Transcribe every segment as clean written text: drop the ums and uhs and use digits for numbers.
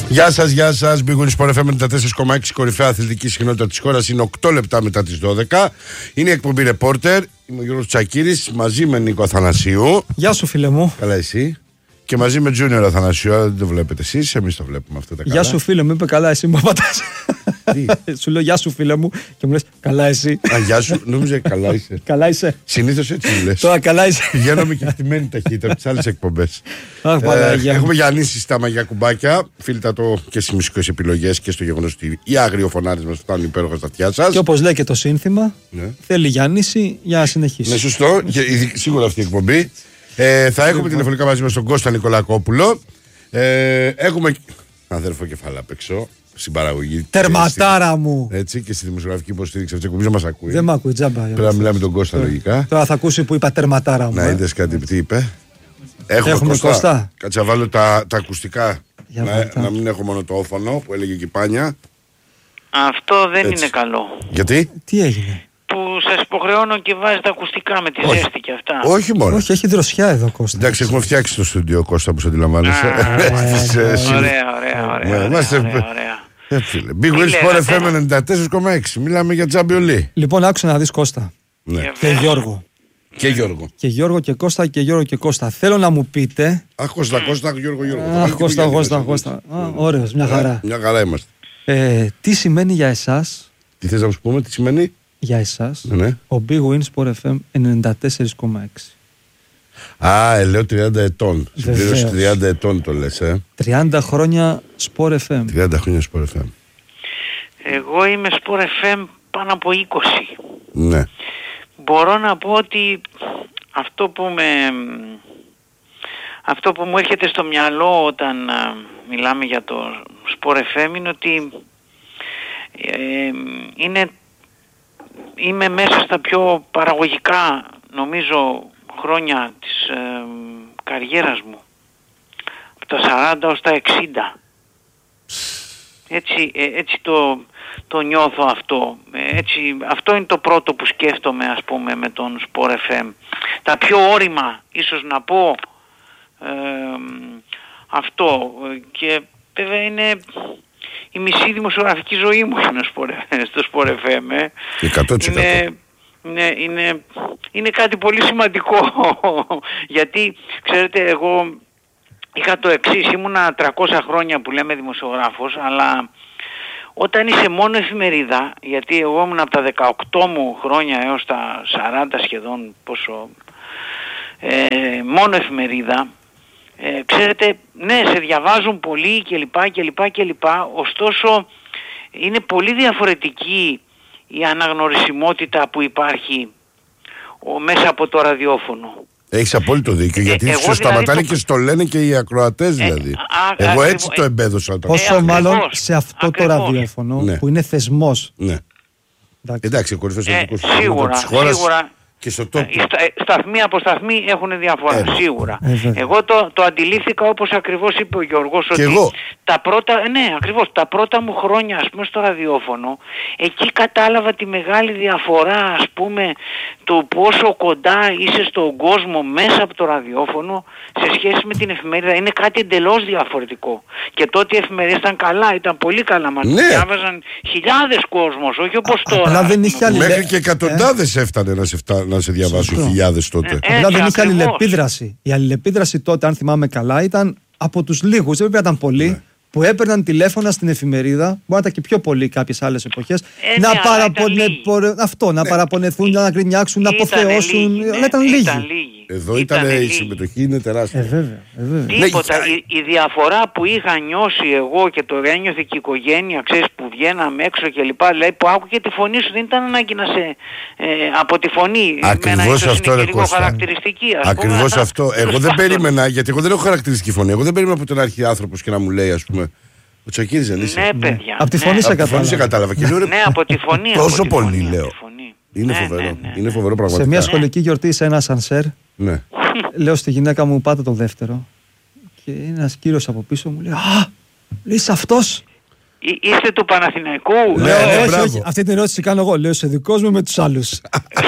Γεια σας, γεια σας. Big Win Sport FM 94,6, κορυφαία αθλητική συχνότητα της χώρας. Είναι 8 λεπτά μετά τις 12. Είναι η εκπομπή Reporter. Είμαι ο Γιώργος Τσακίρης, μαζί με Νίκο Αθανασίου. Γεια σου, φίλε μου. Καλά, εσύ. Και μαζί με Junior Αθανασίου. Δεν το βλέπετε εσείς, εμείς το βλέπουμε αυτό τα καλά. Γεια σου, φίλε μου, είπε καλά, εσύ μου απαντάς. Σου λέω γεια σου, φίλε μου, και μου λες καλά, εσύ. Α, γεια σου, νόμιζα καλά είσαι. Καλά είσαι. Συνήθως έτσι μου λες. Τώρα καλά είσαι. Πηγαίνω με κεκτημένη ταχύτητα από τις άλλες εκπομπές. Αχ, Παναγία. Έχουμε γιαννήσει τα μαγιά κουμπάκια. Φίλτα το και στις μουσικές επιλογές και στο γεγονός ότι οι άγριοφωνάρες μας φτάνουν υπέροχα στα αυτιά σας. Και όπως λέει και το σύνθημα, θέλει Γιάννηση για να συνεχίσει. Ναι, σωστό. Σίγουρα αυτή η εκπομπή. Θα έχουμε τηλεφωνικά μαζί μας τον Κώστα Νικολακόπουλο. Έχουμε αδερφό κεφάλα απ' έξω στην παραγωγή. Τερματάρα μου! Έτσι και στη δημοσιογραφική υποστήριξη αυτή τη εκπομπή να μας ακούει. Δεν με ακούει, τζάμπα. Πρέπει να μιλάμε τον Κώστα λογικά. Τώρα θα ακούσει που είπα τερματάρα μου. Να είδες κάτι τι είπε. Έχουμε Κώστα. Κάτσε να βάλω τα ακουστικά. Να μην έχω μόνο το όφωνο που έλεγε και η Πάνια. Αυτό δεν είναι καλό. Γιατί? Τι έγινε? Που σας υποχρεώνω και βάζετε ακουστικά με τη ζέστη και αυτά. Όχι μόνο. Όχι, έχει δροσιά εδώ, Κώστα. Εντάξει, έχουμε φτιάξει το στούντιο, Κώστα, όπως αντιλαμβάνεσαι. Ωραία. Big Win Sport FM 94,6. Μιλάμε για Champions League. Λοιπόν, άκουσα να δεις, Κώστα. Και Γιώργο. Και Γιώργο. Και Γιώργο και Κώστα και Γιώργο και Κώστα. Θέλω να μου πείτε. Αχ, Κώστα, Γιώργο. Αχ, Κώστα. Ωραίος, μια χαρά. Μια χαρά είμαστε. Τι σημαίνει για εσάς? Τι θες να σου πούμε, τι σημαίνει? Για εσάς, ναι. Ο Big Win Sport FM 94,6. Λέω 30 ετών. Συμπλήρωση 30 ετών το λες, 30 χρόνια Sport FM. 30 χρόνια Sport FM. Εγώ είμαι Sport FM πάνω από 20. Ναι. Μπορώ να πω ότι αυτό που μου έρχεται στο μυαλό όταν μιλάμε για το Sport FM είναι ότι είμαι μέσα στα πιο παραγωγικά, νομίζω, χρόνια της καριέρας μου. Από τα 40 ως τα 60. Έτσι το νιώθω αυτό. Αυτό είναι το πρώτο που σκέφτομαι, ας πούμε, με τον Sport FM. Τα πιο όρημα, ίσως να πω, αυτό. Και βέβαια είναι η μισή δημοσιογραφική ζωή μου στο Sport FM. 100%. Είναι κάτι πολύ σημαντικό. Γιατί, ξέρετε, εγώ είχα το εξής. Ήμουνα 300 χρόνια που λέμε δημοσιογράφος, αλλά όταν είσαι μόνο εφημερίδα, γιατί εγώ ήμουν από τα 18 μου χρόνια έως τα 40 σχεδόν, μόνο εφημερίδα, ξέρετε, ναι, σε διαβάζουν πολύ κλπ. Ωστόσο είναι πολύ διαφορετική η αναγνωρισιμότητα που υπάρχει μέσα από το ραδιόφωνο. Έχεις απόλυτο δίκιο, γιατί σου σταματάνε και στο λένε και οι ακροατές δηλαδή. Εγώ έτσι το εμπέδωσα. Πόσο μάλλον σε αυτό το ραδιόφωνο που είναι θεσμός. Ναι. Εντάξει, ο κορυφαίος ελληνικός σίγουρα. Και στο top. Σταθμοί από σταθμοί έχουν διαφορά, σίγουρα. Εγώ το αντιλήφθηκα όπως ακριβώς είπε ο Γιώργος, ότι τα πρώτα μου χρόνια, ας πούμε, στο ραδιόφωνο, εκεί κατάλαβα τη μεγάλη διαφορά, ας πούμε, το πόσο κοντά είσαι στον κόσμο μέσα από το ραδιόφωνο σε σχέση με την εφημερίδα. Είναι κάτι εντελώς διαφορετικό. Και τότε οι εφημερίδες ήταν καλά, ήταν πολύ καλά. Μας διάβαζαν χιλιάδες κόσμος, όχι όπως τώρα. Μέχρι και εκατοντάδες έφτανε να σε διαβάσουν χιλιάδες τότε. Απλά δεν είχε αλληλεπίδραση. Η αλληλεπίδραση τότε, αν θυμάμαι καλά, ήταν από τους λίγους, δεν πρέπει να ήταν πολλοί, που έπαιρναν τηλέφωνα στην εφημερίδα, μπορεί να ήταν και πιο πολλοί κάποιες άλλες εποχές, να παραπονεθούν, να γκρινιάξουν, να αποθεώσουν. Αλλά ήταν λίγοι. Εδώ η συμμετοχή είναι τεράστια. Βέβαια. Τίποτα. Η διαφορά που είχα νιώσει εγώ και το ένιωθε και η οικογένεια, ξέρεις, που βγαίναμε έξω και λοιπά, δηλαδή που άκουγε τη φωνή σου, δεν ήταν ανάγκη να σε από τη φωνή. Ακριβώς αυτό, είναι λίγο χαρακτηριστική. Ακριβώς αυτό. Εγώ δεν περίμενα, γιατί εγώ δεν έχω χαρακτηριστική φωνή. Εγώ δεν περίμενα από τον αρχή άνθρωπος και να μου λέει, ας πούμε, ο Τσακίρης δεν είσαι. Ναι, παιδιά. Από τη φωνή σε κατάλαβα. Ναι, από τη φωνή. Τόσο πολύ λέω. Είναι φοβερό. Είναι φοβερό πραγματικά. Σε μια σχολική γιορτή, σε ένα ασανσέρ, λέω στη γυναίκα μου, πάτε το δεύτερο. Και ένας κύριος από πίσω μου λέει, είσαι αυτός? Είστε του Παναθηναϊκού? Όχι. Αυτή την ερώτηση κάνω εγώ. Λέω σε δικός μου με τους άλλους.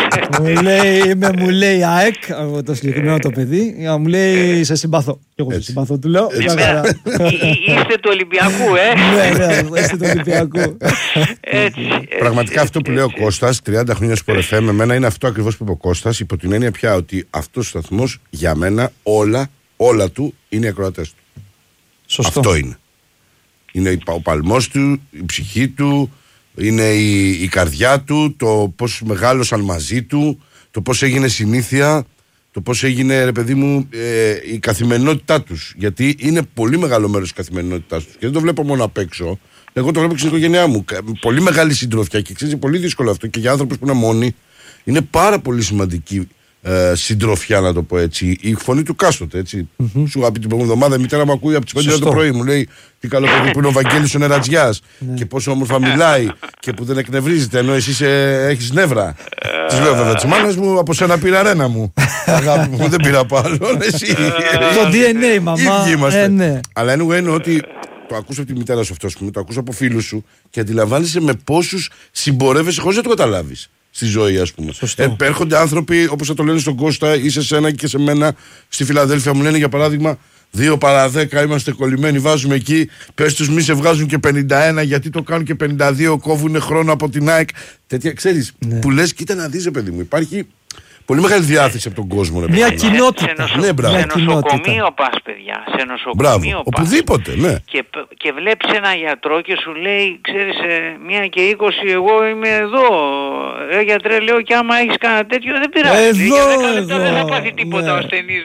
Μου λέει ΑΕΚ, από το συγκεκριμένο το παιδί, μου λέει σε συμπαθώ. Και εγώ σε συμπαθώ, του λέω. Είστε του Ολυμπιακού, Ναι, είστε του Ολυμπιακού. Πραγματικά αυτό που λέει ο Κώστας, 30 χρόνια Sport FM, εμένα είναι αυτό ακριβώς που είπε ο Κώστας, υπό την έννοια πια ότι αυτός ο σταθμός για μένα όλα του είναι οι ακροατές του. Σωστό. Αυτό είναι. Είναι ο παλμός του, η ψυχή του, είναι η καρδιά του, το πώς μεγάλωσαν μαζί του, το πώς έγινε συνήθεια, το πώς έγινε, ρε παιδί μου, η καθημερινότητά τους. Γιατί είναι πολύ μεγάλο μέρος της καθημερινότητάς τους. Και δεν το βλέπω μόνο απ' έξω. Εγώ το βλέπω και στην οικογένειά μου. Πολύ μεγάλη συντροφιά και ξέρεις, είναι πολύ δύσκολο αυτό. Και για άνθρωπους που είναι μόνοι, είναι πάρα πολύ σημαντική συντροφιά, να το πω έτσι. Η φωνή του κάστοτε, έτσι. Σου από την προηγούμενη εβδομάδα η μητέρα μου ακούει από τις 5 το πρωί. Μου λέει τι καλό παιδί που είναι ο Βαγγέλης ο Νερατζιάς και πόσο όμορφα μιλάει και που δεν εκνευρίζεται ενώ εσύ έχεις νεύρα. Της λέω βέβαια της μάνας μου, από σένα πήρα ρένα μου. Αγάπη μου, δεν πήρα από άλλον. Εσύ. Το DNA, μαμά. Ναι. Αλλά εννοώ ότι το ακούς από τη μητέρα σου αυτό, το ακούς από φίλους σου και αντιλαμβάνεσαι με πόσους συμπορεύεσαι χωρίς να το καταλάβεις στη ζωή, ας πούμε. Έρχονται άνθρωποι, όπως θα το λένε στον Κώστα ή σε σένα και σε μένα στη Φιλαδέλφια, μου λένε για παράδειγμα 2 παρά 10 είμαστε κολλημένοι, βάζουμε εκεί, πες τους μη σε βγάζουν και 51 γιατί το κάνουν και 52, κόβουν χρόνο από την ΑΕΚ. Τέτοια, ξέρεις, που λες, κοίτα να δεις, παιδί μου, υπάρχει πολύ μεγάλη διάθεση από τον κόσμο. Μια κοινότητα. Σε νοσοκομείο πας, παιδιά. Σε νοσοκομείο πας. Οπουδήποτε, ναι. Και βλέπεις ένα γιατρό και σου λέει, ξέρεις, 1:20 εγώ είμαι εδώ. Γιατρέ, λέω, και άμα έχεις κανένα τέτοιο δεν πειράζει. Για 10 λεπτά δεν θα πάθει τίποτα ο ασθενής.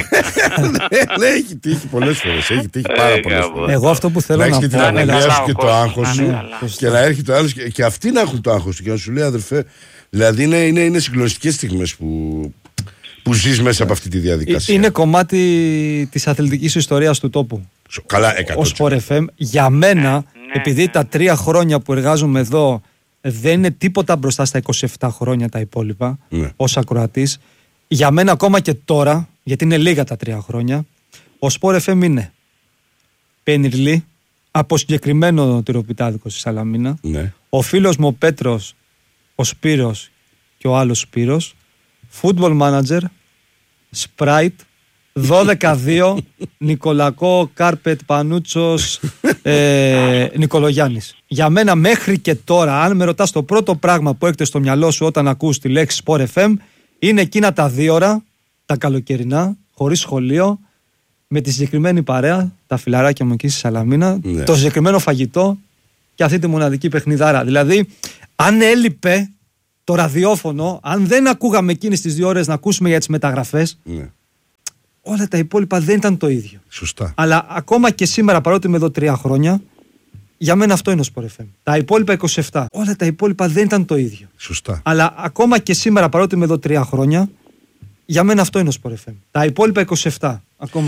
Ναι, έχει τύχει πολλές φορές. Έχει τύχει πάρα πολλές φορές. Εγώ αυτό που θέλω να πω. Να έχεις και την ανεργία σου και το άγχος σου και να έρχεται ο άλλος και αυτοί να έχουν το άγχος του και να σου λέει, αδερφέ. Δηλαδή είναι συγκλονιστικές στιγμές που ζεις μέσα από αυτή τη διαδικασία. Είναι κομμάτι της αθλητικής ιστορίας του τόπου. Καλά, 100%. Ο Sport FM, για μένα, επειδή τα 3 χρόνια που εργάζομαι εδώ δεν είναι τίποτα μπροστά στα 27 χρόνια τα υπόλοιπα, ως ακροατής, για μένα ακόμα και τώρα, γιατί είναι λίγα τα 3 χρόνια, ο Sport FM είναι Πενιρλή, από συγκεκριμένο τυροπιτάδικο στη Σαλαμίνα, ο φίλος μου ο Πέτρος, ο Σπύρος και ο άλλος Σπύρος, Football Manager, Sprite, 12-2, Νικολακό, Κάρπετ, Πανούτσος, Νικολογιάννης. Για μένα μέχρι και τώρα, αν με ρωτάς, το πρώτο πράγμα που έρχεται στο μυαλό σου όταν ακούς τη λέξη Sport FM είναι εκείνα τα 2 ώρα, τα καλοκαιρινά, χωρίς σχολείο, με τη συγκεκριμένη παρέα, τα φιλαράκια μου εκεί στη Σαλαμίνα, το συγκεκριμένο φαγητό και αυτή τη μοναδική παιχνιδάρα. Δηλαδή, αν έλειπε το ραδιόφωνο, αν δεν ακούγαμε εκείνες τις 2 ώρες να ακούσουμε για τις μεταγραφές, όλα τα υπόλοιπα δεν ήταν το ίδιο. Σωστά. Αλλά ακόμα και σήμερα, παρότι είμαι εδώ 3 χρόνια, για μένα αυτό είναι ο Sport FM. Τα υπόλοιπα 27. Όλα τα υπόλοιπα δεν ήταν το ίδιο. Σωστά. Αλλά ακόμα και σήμερα, παρότι είμαι εδώ 3 χρόνια, για μένα αυτό είναι ο Sport FM. Τα υπόλοιπα 27. Ακόμα